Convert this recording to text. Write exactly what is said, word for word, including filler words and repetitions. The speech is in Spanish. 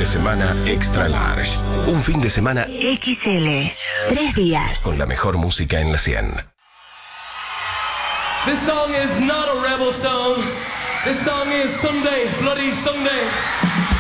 semana extra large. Un fin de semana X L. Tres días. con la mejor música en la cien. This song is not a rebel song. This song is Sunday, Bloody Sunday.